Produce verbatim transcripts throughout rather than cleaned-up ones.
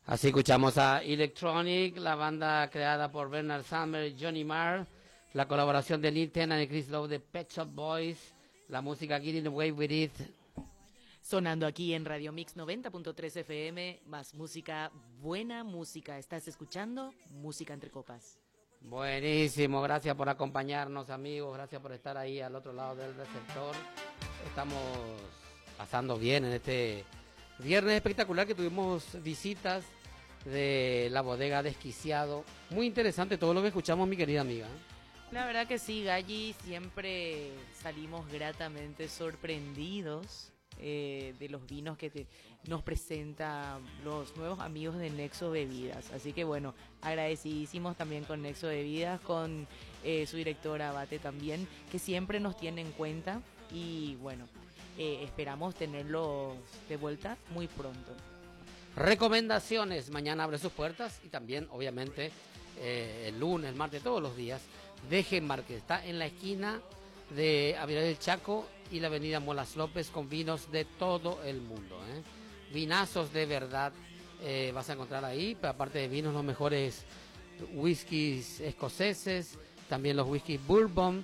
Así escuchamos a Electronic, la banda creada por Bernard Sumner y Johnny Marr, la colaboración de Neil Tennant y Chris Lowe de Pet Shop Boys, la música Getting Away With It. Sonando aquí en Radio Mix noventa punto tres F M, más música, buena música. ¿Estás escuchando? Música entre copas. Buenísimo, gracias por acompañarnos, amigos, gracias por estar ahí al otro lado del receptor. Estamos pasando bien en este viernes espectacular que tuvimos visitas de la bodega Desquiciado. Muy interesante todo lo que escuchamos, mi querida amiga. La verdad que sí, Galli, siempre salimos gratamente sorprendidos eh, de los vinos que te, nos presenta los nuevos amigos de Nexo Bebidas. Así que bueno, agradecidísimos también con Nexo Bebidas, con eh, su directora Abate también, que siempre nos tiene en cuenta y bueno, eh, esperamos tenerlos de vuelta muy pronto. Recomendaciones, mañana abre sus puertas y también obviamente eh, el lunes, el martes, todos los días, Dejemar, que está en la esquina de Avenida del Chaco y la avenida Molas López, con vinos de todo el mundo, ¿eh? Vinazos de verdad eh, vas a encontrar ahí, pero aparte de vinos, los mejores whiskies escoceses, también los whiskies bourbon,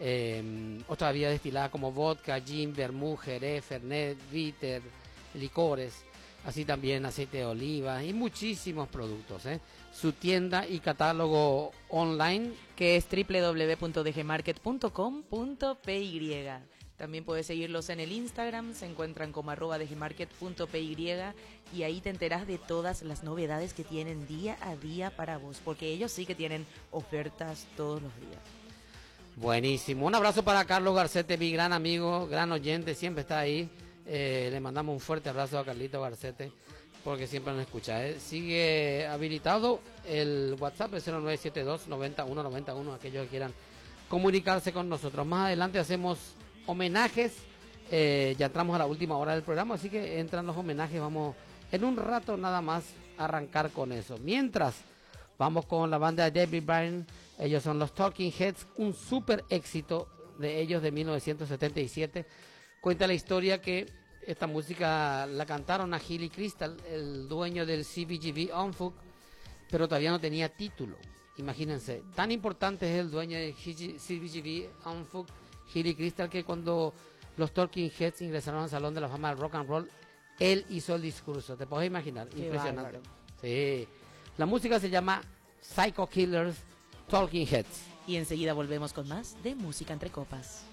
eh, otra bebida destilada como vodka, gin, vermouth, jerez, fernet, bitter, licores, así también aceite de oliva y muchísimos productos, ¿eh? Su tienda y catálogo online, que es doble u doble u doble u punto d g market punto com punto p y. También puedes seguirlos en el Instagram, se encuentran como arroba dgmarket punto p y y ahí te enterás de todas las novedades que tienen día a día para vos, porque ellos sí que tienen ofertas todos los días. Buenísimo, un abrazo para Carlos Garcete, mi gran amigo, gran oyente, siempre está ahí. Eh, le mandamos un fuerte abrazo a Carlito Garcete, porque siempre nos escucha, ¿eh? Sigue habilitado el WhatsApp, el cero nueve siete dos, noventa y uno noventa y uno, aquellos que quieran comunicarse con nosotros. Más adelante hacemos homenajes, eh, ya entramos a la última hora del programa, así que entran los homenajes, vamos en un rato nada más a arrancar con eso. Mientras, vamos con la banda de David Byrne, ellos son los Talking Heads, un súper éxito de ellos de mil novecientos setenta y siete. Cuenta la historia que esta música la cantaron a Hilly Crystal, el dueño del C B G B Unfuck, pero todavía no tenía título. Imagínense, tan importante es el dueño de C B G B Unfuck, Hilly Crystal, que cuando los Talking Heads ingresaron al Salón de la Fama del Rock and Roll, él hizo el discurso. ¿Te puedes imaginar? Qué impresionante. bárbaro. Sí. La música se llama Psycho Killers, Talking Heads. Y enseguida volvemos con más de Música entre Copas.